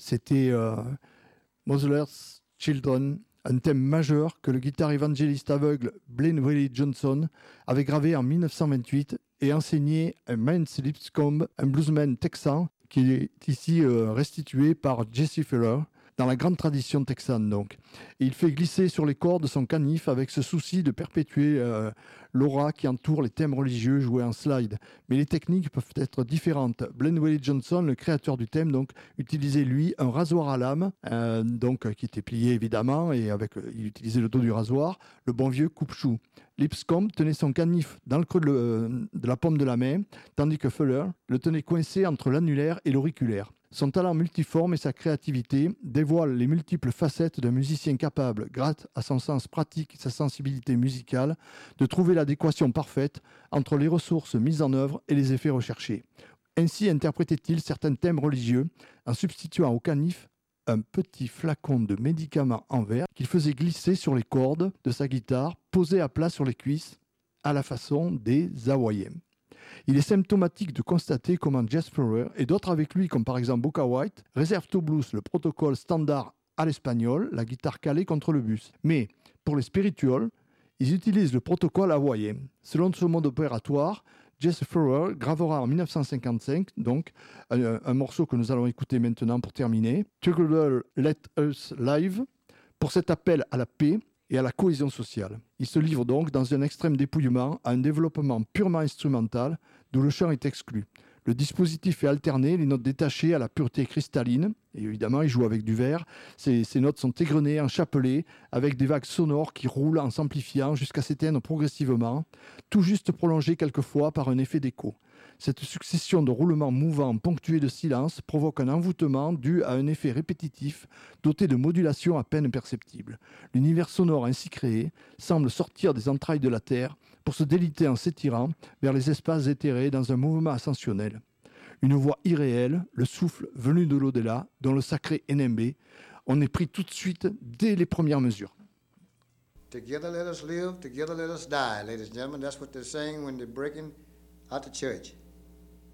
C'était Mother's Children, un thème majeur que le guitare évangéliste aveugle Blind Willie Johnson avait gravé en 1928 et enseigné à Mance Lipscomb, un bluesman texan qui est ici restitué par Jesse Fuller, dans la grande tradition texane donc. Et il fait glisser sur les cordes son canif avec ce souci de perpétuer l'aura qui entoure les thèmes religieux joués en slide. Mais les techniques peuvent être différentes. Blind Willie Johnson, le créateur du thème, donc, utilisait lui un rasoir à lame, qui était plié évidemment, et il utilisait le dos du rasoir, le bon vieux coupe-chou. Lipscomb tenait son canif dans le creux de la paume de la main, tandis que Fuller le tenait coincé entre l'annulaire et l'auriculaire. Son talent multiforme et sa créativité dévoilent les multiples facettes d'un musicien capable, grâce à son sens pratique et sa sensibilité musicale, de trouver l'adéquation parfaite entre les ressources mises en œuvre et les effets recherchés. Ainsi interprétait-il certains thèmes religieux en substituant au canif un petit flacon de médicament en verre qu'il faisait glisser sur les cordes de sa guitare, posé à plat sur les cuisses, à la façon des Hawaïens. Il est symptomatique de constater comment Jesse Fuller et d'autres avec lui, comme par exemple Booker White, réservent au blues le protocole standard à l'espagnol, la guitare calée contre le bus. Mais pour les spirituals, ils utilisent le protocole hawaïen. Selon ce mode opératoire, Jesse Fuller gravera en 1955 donc un morceau que nous allons écouter maintenant pour terminer, Together Let Us Live, pour cet appel à la paix et à la cohésion sociale. Il se livre donc dans un extrême dépouillement à un développement purement instrumental d'où le chant est exclu. Le dispositif est alterné, les notes détachées à la pureté cristalline, et évidemment il joue avec du verre. Ces notes sont égrenées en chapelet avec des vagues sonores qui roulent en s'amplifiant jusqu'à s'éteindre progressivement, tout juste prolongées quelquefois par un effet d'écho. Cette succession de roulements mouvants ponctués de silence provoque un envoûtement dû à un effet répétitif doté de modulations à peine perceptibles. L'univers sonore ainsi créé semble sortir des entrailles de la Terre pour se déliter en s'étirant vers les espaces éthérés dans un mouvement ascensionnel. Une voix irréelle, le souffle venu de l'au-delà, dont le sacré Enembe, on est pris tout de suite dès les premières mesures. Together let us live, together let us die, ladies and gentlemen. That's what they're saying when they're breaking out the church.